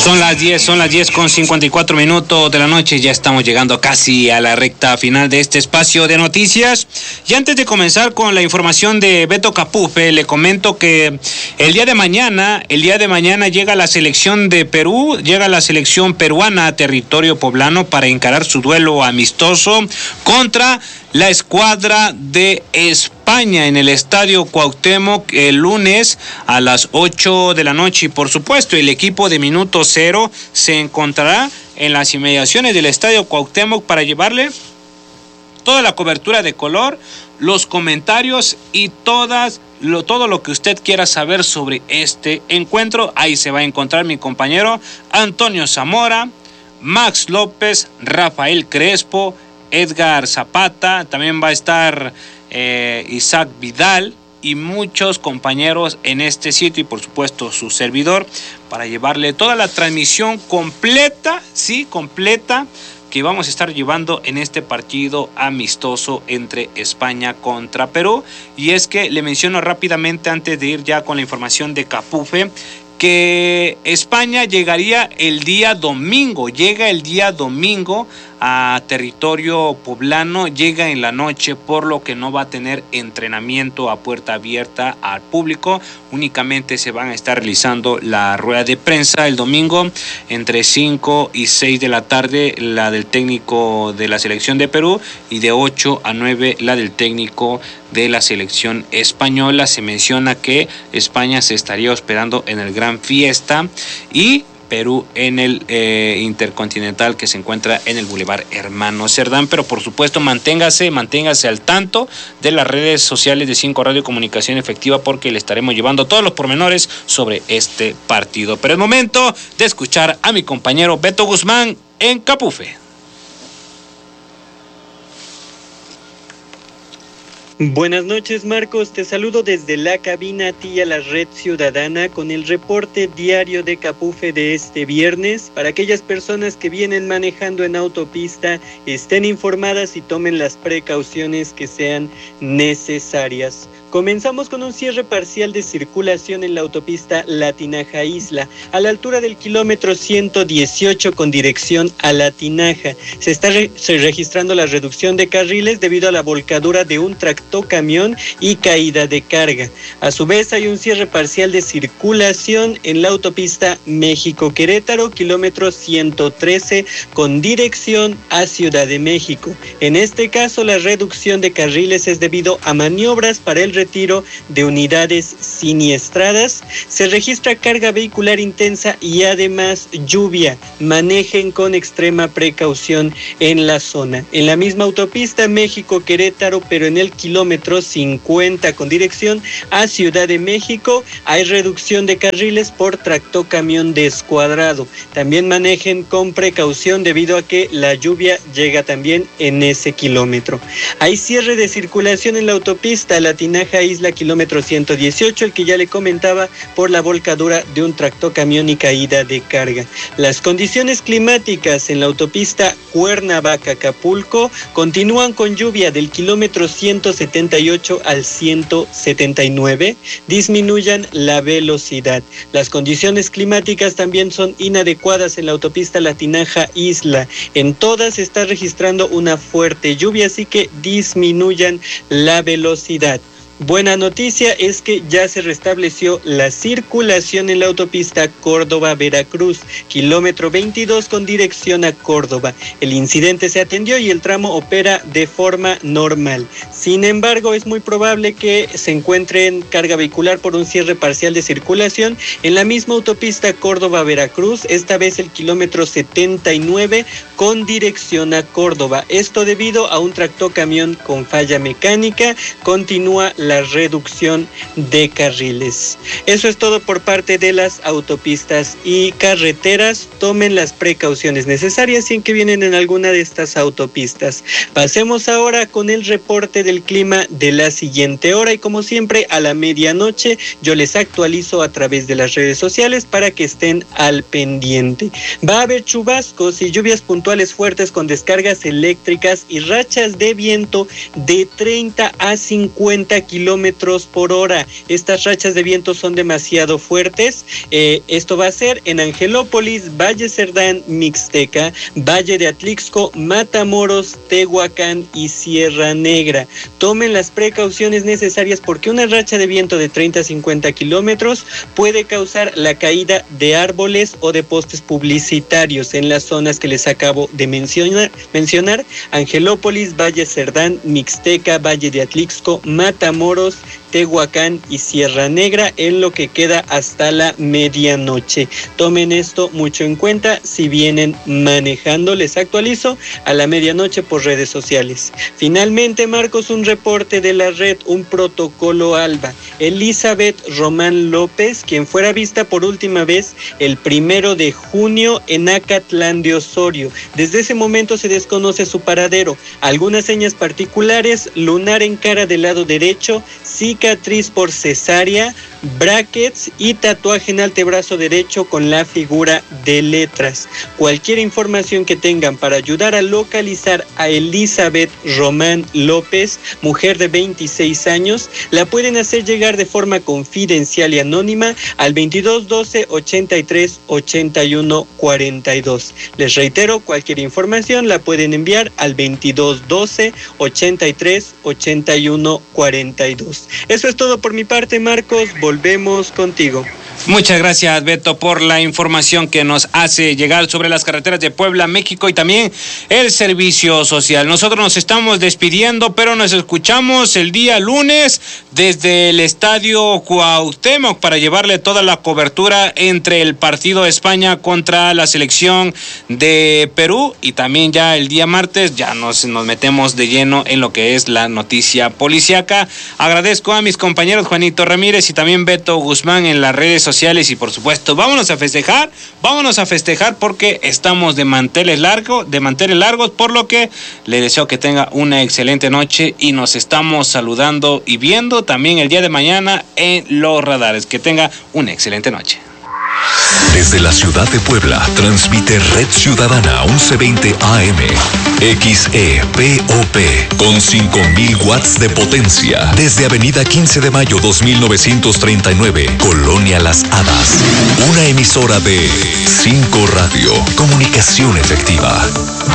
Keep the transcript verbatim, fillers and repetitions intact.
Son las diez, son las diez con cincuenta y cuatro minutos de la noche. Ya estamos llegando casi a la recta final de este espacio de noticias. Y antes de comenzar con la información de Beto Capufe, le comento que el día de mañana, el día de mañana llega la selección de Perú, llega la selección peruana a territorio poblano para encarar su duelo amistoso contra la escuadra de España en el Estadio Cuauhtémoc el lunes a las ocho de la noche. Y por supuesto, el equipo de Minuto Cero se encontrará en las inmediaciones del Estadio Cuauhtémoc para llevarle toda la cobertura de color, los comentarios y todas lo, todo lo que usted quiera saber sobre este encuentro. Ahí se va a encontrar mi compañero Antonio Zamora, Max López, Rafael Crespo, Edgar Zapata, también va a estar eh, Isaac Vidal y muchos compañeros en este sitio y por supuesto su servidor para llevarle toda la transmisión completa, sí, completa que vamos a estar llevando en este partido amistoso entre España contra Perú. Y es que le menciono rápidamente antes de ir ya con la información de Capufe que España llegaría el día domingo, llega el día domingo a territorio poblano, llega en la noche, por lo que no va a tener entrenamiento a puerta abierta al público, únicamente se van a estar realizando la rueda de prensa el domingo entre cinco y seis de la tarde, la del técnico de la selección de Perú, y de ocho a nueve la del técnico de la selección española. Se menciona que España se estaría hospedando en el Gran Fiesta y Perú en el eh, Intercontinental que se encuentra en el Boulevard Hermano Cerdán, pero por supuesto manténgase, manténgase al tanto de las redes sociales de Cinco Radio Comunicación Efectiva porque le estaremos llevando todos los pormenores sobre este partido. Pero es momento de escuchar a mi compañero Beto Guzmán en Capufe. Buenas noches, Marcos, te saludo desde la cabina a ti y a la Red Ciudadana con el reporte diario de Capufe de este viernes. Para aquellas personas que vienen manejando en autopista, estén informadas y tomen las precauciones que sean necesarias. Comenzamos con un cierre parcial de circulación en la autopista Latinaja Isla, a la altura del kilómetro ciento dieciocho con dirección a La Tinaja. Se está re- se registrando la reducción de carriles debido a la volcadura de un tractocamión y caída de carga. A su vez hay un cierre parcial de circulación en la autopista México-Querétaro, kilómetro ciento trece con dirección a Ciudad de México. En este caso la reducción de carriles es debido a maniobras para el retiro de unidades siniestradas. Se registra carga vehicular intensa y además lluvia. Manejen con extrema precaución en la zona. En la misma autopista México-Querétaro, pero en el kilómetro cincuenta con dirección a Ciudad de México, hay reducción de carriles por tractocamión descuadrado. También manejen con precaución debido a que la lluvia llega también en ese kilómetro. Hay cierre de circulación en la autopista Latinaja Isla, kilómetro ciento dieciocho, el que ya le comentaba, por la volcadura de un tractocamión y caída de carga. Las condiciones climáticas en la autopista Cuernavaca-Acapulco continúan con lluvia del kilómetro ciento setenta y ocho al ciento setenta y nueve. Disminuyan la velocidad. Las condiciones climáticas también son inadecuadas en la autopista Latinaja Isla. En todas se está registrando una fuerte lluvia, así que disminuyan la velocidad. Buena noticia es que ya se restableció la circulación en la autopista Córdoba-Veracruz, kilómetro veintidós con dirección a Córdoba. El incidente se atendió y el tramo opera de forma normal. Sin embargo, es muy probable que se encuentre en carga vehicular por un cierre parcial de circulación en la misma autopista Córdoba-Veracruz, esta vez el kilómetro setenta y nueve con dirección a Córdoba. Esto debido a un tractocamión con falla mecánica. Continúa la la reducción de carriles. Eso es todo por parte de las autopistas y carreteras. Tomen las precauciones necesarias si en que vienen en alguna de estas autopistas. Pasemos ahora con el reporte del clima de la siguiente hora y como siempre a la medianoche yo les actualizo a través de las redes sociales para que estén al pendiente. Va a haber chubascos y lluvias puntuales fuertes con descargas eléctricas y rachas de viento de treinta a cincuenta kilómetros kilómetros por hora. Estas rachas de viento son demasiado fuertes. Eh, esto va a ser en Angelópolis, Valle Cerdán, Mixteca, Valle de Atlixco, Matamoros, Tehuacán y Sierra Negra. Tomen las precauciones necesarias porque una racha de viento de treinta a cincuenta kilómetros puede causar la caída de árboles o de postes publicitarios en las zonas que les acabo de mencionar, mencionar Angelópolis, Valle Cerdán, Mixteca, Valle de Atlixco, Matamoros, Tehuacán y Sierra Negra en lo que queda hasta la medianoche. Tomen esto mucho en cuenta si vienen manejando. Les actualizo a la medianoche por redes sociales. Finalmente, Marcos, un reporte de la red, un protocolo ALBA. Elizabeth Román López, quien fuera vista por última vez el primero de junio en Acatlán de Osorio. Desde ese momento se desconoce su paradero. Algunas señas particulares: lunar en cara del lado derecho, cicatriz por cesárea, brackets y tatuaje en antebrazo derecho con la figura de letras. Cualquier información que tengan para ayudar a localizar a Elizabeth Román López, mujer de veintiséis años, la pueden hacer llegar de forma confidencial y anónima al veintidós doce ochenta y tres ochenta y uno cuarenta y dos. Les reitero, cualquier información la pueden enviar al veintidós doce ochenta y tres ochenta y uno cuarenta y dos. Eso es todo por mi parte, Marcos. Volvemos contigo. Muchas gracias, Beto, por la información que nos hace llegar sobre las carreteras de Puebla, México y también el servicio social. Nosotros nos estamos despidiendo, pero nos escuchamos el día lunes desde el Estadio Cuauhtémoc para llevarle toda la cobertura entre el partido de España contra la selección de Perú, y también ya el día martes ya nos, nos metemos de lleno en lo que es la noticia policíaca. Agradezco a mis compañeros Juanito Ramírez y también Beto Guzmán en las redes sociales. Y por supuesto, vámonos a festejar, vámonos a festejar porque estamos de manteles largos, de manteles largos, por lo que le deseo que tenga una excelente noche y nos estamos saludando y viendo también el día de mañana en los radares. Que tenga una excelente noche. Desde la ciudad de Puebla, transmite Red Ciudadana once veinte A M, X E P O P, con cinco mil watts de potencia, desde Avenida quince de mayo dos mil novecientos treinta y nueve, Colonia Las Hadas. Una emisora de cinco Radio, comunicación efectiva.